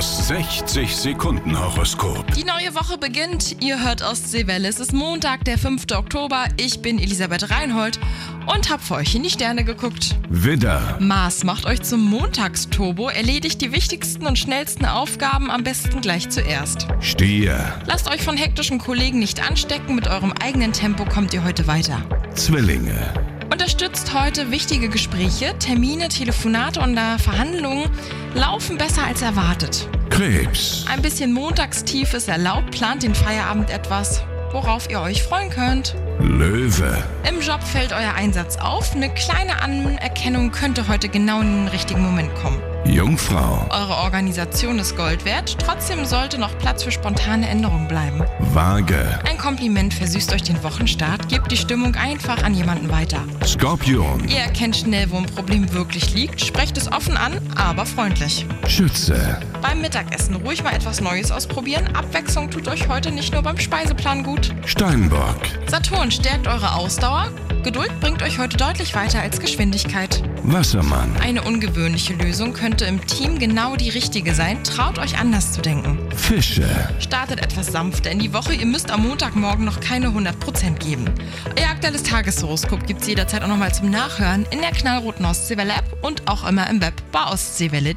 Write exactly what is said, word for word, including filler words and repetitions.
Das sechzig Sekunden Horoskop. Die neue Woche beginnt. Ihr hört Ostseewelle. Es ist Montag, der fünfte Oktober. Ich bin Elisabeth Reinhold und hab für euch in die Sterne geguckt. Widder, Mars macht euch zum Montagsturbo. Erledigt die wichtigsten und schnellsten Aufgaben am besten gleich zuerst. Stier, Lasst euch von hektischen Kollegen nicht anstecken. Mit eurem eigenen Tempo kommt ihr heute weiter. Zwillinge, Unterstützt heute wichtige Gespräche. Termine, Telefonate und äh, Verhandlungen laufen besser als erwartet. Krebs, Ein bisschen Montagstief ist erlaubt. Plant den Feierabend etwas, worauf ihr euch freuen könnt. Löwe, Im Job fällt euer Einsatz auf. Eine kleine Anerkennung könnte heute genau in den richtigen Moment kommen. Jungfrau, Eure Organisation ist Gold wert. Trotzdem sollte noch Platz für spontane Änderungen bleiben. Waage, Ein Kompliment versüßt euch den Wochenstart. Gebt die Stimmung einfach an jemanden weiter. Skorpion, Ihr erkennt schnell, wo ein Problem wirklich liegt. Sprecht es offen an, aber freundlich. Schütze, Beim Mittagessen ruhig mal etwas Neues ausprobieren. Abwechslung tut euch heute nicht nur beim Speiseplan gut. Steinbock, Saturn stärkt eure Ausdauer. Geduld bringt euch heute deutlich weiter als Geschwindigkeit. Wassermann, Eine ungewöhnliche Lösung könnte im Team genau die richtige sein. Traut euch anders zu denken. Fische, Startet etwas sanfter in die Woche. Ihr müsst am Montagmorgen noch keine hundert Prozent geben. Euer aktuelles Tageshoroskop gibt es jederzeit auch nochmal zum Nachhören in der knallroten Ostseewelle App und auch immer im Web bei ostseewelle punkt de.